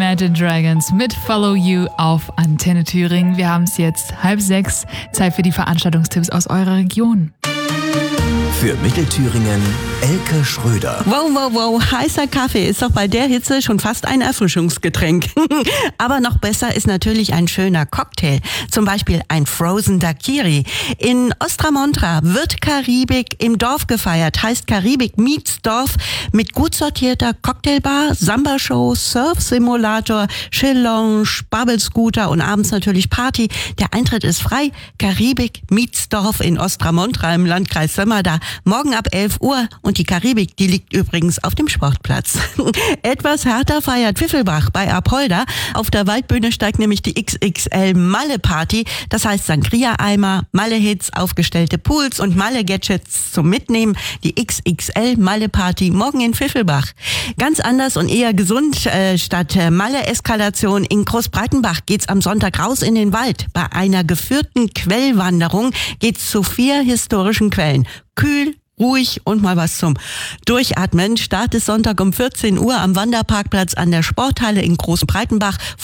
Imagine Dragons mit Follow You auf Antenne Thüringen. Wir haben es jetzt 5:30. Zeit für die Veranstaltungstipps aus eurer Region. Für Mittelthüringen Elke Schröder. Wow, heißer Kaffee ist doch bei der Hitze schon fast ein Erfrischungsgetränk. Aber noch besser ist natürlich ein schöner Cocktail, zum Beispiel ein Frozen Daiquiri. In Ostramontra wird Karibik im Dorf gefeiert, heißt Karibik meets Dorf mit gut sortierter Cocktailbar, Samba-Show, Surf-Simulator, Chill-Lounge, Bubble-Scooter und abends natürlich Party. Der Eintritt ist frei. Karibik meets Dorf in Ostramontra im Landkreis Sömmerda. Morgen ab 11 Uhr und die Karibik, die liegt übrigens auf dem Sportplatz. Etwas härter feiert Pfiffelbach bei Apolda. Auf der Waldbühne steigt nämlich die XXL Malle Party. Das heißt Sangria-Eimer, Malle-Hits, aufgestellte Pools und Malle-Gadgets zum Mitnehmen. Die XXL Malle Party morgen in Pfiffelbach. Ganz anders und eher gesund. Statt Malle-Eskalation in Großbreitenbach geht's am Sonntag raus in den Wald. Bei einer geführten Quellwanderung geht's zu 4 historischen Quellen. Kühl, ruhig und mal was zum Durchatmen. Start ist Sonntag um 14 Uhr am Wanderparkplatz an der Sporthalle in Großbreitenbach.